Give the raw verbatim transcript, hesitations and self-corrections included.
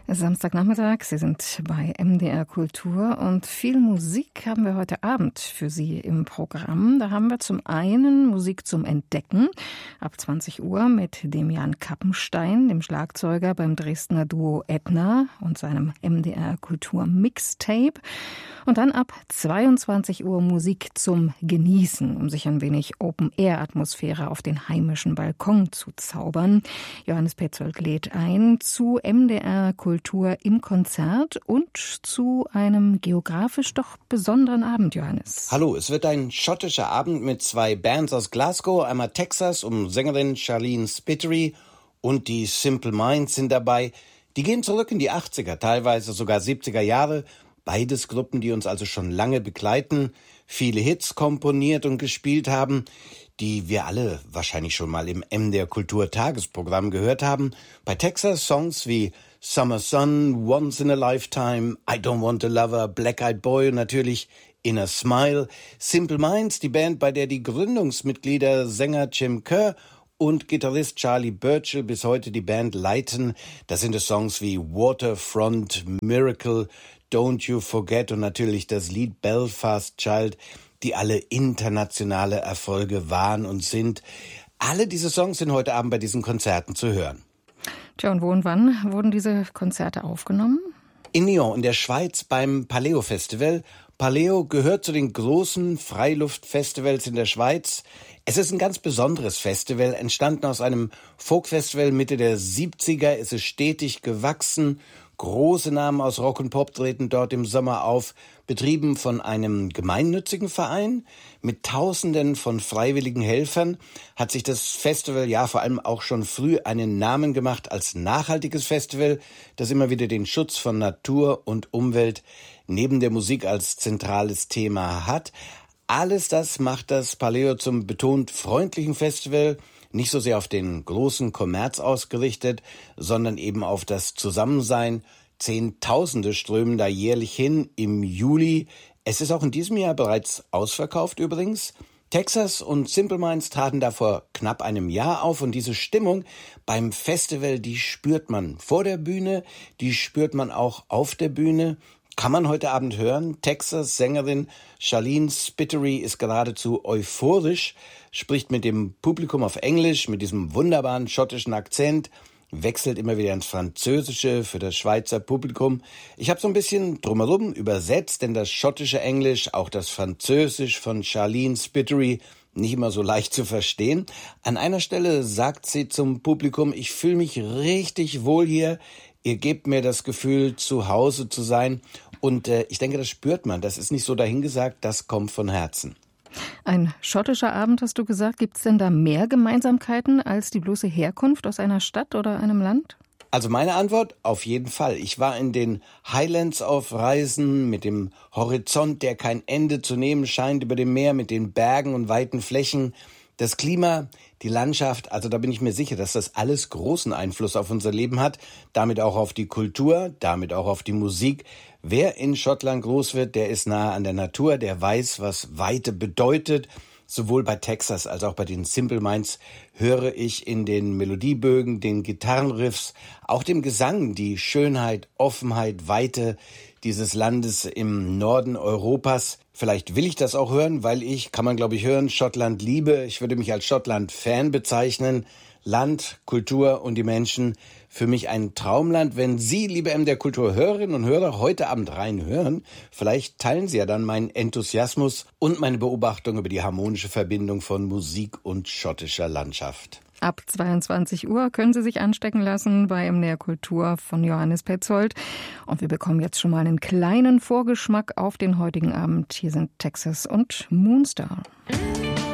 Samstagnachmittag, Sie sind bei M D R Kultur und viel Musik haben wir heute Abend für Sie im Programm. Da haben wir zum einen Musik zum Entdecken ab zwanzig Uhr mit dem Jan Kappenstein, dem Schlagzeuger beim Dresdner Duo Edna und seinem M D R Kultur Mixtape. Und dann ab zweiundzwanzig Uhr Musik zum Genießen, um sich ein wenig Open-Air-Atmosphäre auf den heimischen Balkon zu zaubern. Johannes Petzold lädt ein zu M D R Kultur im Konzert und zu einem geografisch doch besonderen Abend, Johannes. Hallo, es wird ein schottischer Abend mit zwei Bands aus Glasgow, einmal Texas um Sängerin Charlene Spittery und die Simple Minds sind dabei. Die gehen zurück in die achtziger, teilweise sogar siebziger Jahre. Beides Gruppen, die uns also schon lange begleiten, viele Hits komponiert und gespielt haben, die wir alle wahrscheinlich schon mal im M D R Kultur Tagesprogramm gehört haben. Bei Texas Songs wie Summer Sun, Once in a Lifetime, I Don't Want a Lover, Black Eyed Boy und natürlich In a Smile. Simple Minds, die Band, bei der die Gründungsmitglieder Sänger Jim Kerr und Gitarrist Charlie Burchill bis heute die Band leiten. Da sind es Songs wie Waterfront, Miracle, Don't You Forget und natürlich das Lied Belfast Child, die alle internationale Erfolge waren und sind. Alle diese Songs sind heute Abend bei diesen Konzerten zu hören. Tja, und wo und wann wurden diese Konzerte aufgenommen? In Nyon in der Schweiz beim Paleo Festival. Paleo gehört zu den großen Freiluftfestivals in der Schweiz. Es ist ein ganz besonderes Festival, entstanden aus einem Folkfestival Mitte der siebziger. Es ist stetig gewachsen. Große Namen aus Rock und Pop treten dort im Sommer auf, betrieben von einem gemeinnützigen Verein. Mit Tausenden von freiwilligen Helfern hat sich das Festival ja vor allem auch schon früh einen Namen gemacht als nachhaltiges Festival, das immer wieder den Schutz von Natur und Umwelt neben der Musik als zentrales Thema hat. Alles das macht das Paleo zum betont freundlichen Festival, nicht so sehr auf den großen Kommerz ausgerichtet, sondern eben auf das Zusammensein. Zehntausende strömen da jährlich hin im Juli. Es ist auch in diesem Jahr bereits ausverkauft übrigens. Texas und Simple Minds traten da vor knapp einem Jahr auf und diese Stimmung beim Festival, die spürt man vor der Bühne, die spürt man auch auf der Bühne. Kann man heute Abend hören. Texas-Sängerin Charlene Spittery ist geradezu euphorisch, spricht mit dem Publikum auf Englisch, mit diesem wunderbaren schottischen Akzent, wechselt immer wieder ins Französische für das Schweizer Publikum. Ich habe so ein bisschen drumherum übersetzt, denn das schottische Englisch, auch das Französisch von Charlene Spittery, nicht immer so leicht zu verstehen. An einer Stelle sagt sie zum Publikum, ich fühle mich richtig wohl hier, ihr gebt mir das Gefühl, zu Hause zu sein. Und äh, ich denke, das spürt man. Das ist nicht so dahingesagt, das kommt von Herzen. Ein schottischer Abend, hast du gesagt. Gibt es denn da mehr Gemeinsamkeiten als die bloße Herkunft aus einer Stadt oder einem Land? Also meine Antwort, auf jeden Fall. Ich war in den Highlands auf Reisen mit dem Horizont, der kein Ende zu nehmen scheint über dem Meer, mit den Bergen und weiten Flächen. Das Klima, die Landschaft, also da bin ich mir sicher, dass das alles großen Einfluss auf unser Leben hat, damit auch auf die Kultur, damit auch auf die Musik. Wer in Schottland groß wird, der ist nahe an der Natur, der weiß, was Weite bedeutet. Sowohl bei Texas als auch bei den Simple Minds höre ich in den Melodiebögen, den Gitarrenriffs, auch dem Gesang die Schönheit, Offenheit, Weite dieses Landes im Norden Europas. Vielleicht will ich das auch hören, weil ich, kann man glaube ich hören, Schottland liebe. Ich würde mich als Schottland-Fan bezeichnen. Land, Kultur und die Menschen, für mich ein Traumland. Wenn Sie, liebe M D R Kultur-Hörerinnen und Hörer, heute Abend reinhören, vielleicht teilen Sie ja dann meinen Enthusiasmus und meine Beobachtung über die harmonische Verbindung von Musik und schottischer Landschaft. Ab zweiundzwanzig Uhr können Sie sich anstecken lassen bei M D R Kultur von Johannes Petzold. Und wir bekommen jetzt schon mal einen kleinen Vorgeschmack auf den heutigen Abend. Hier sind Texas und Moonstar.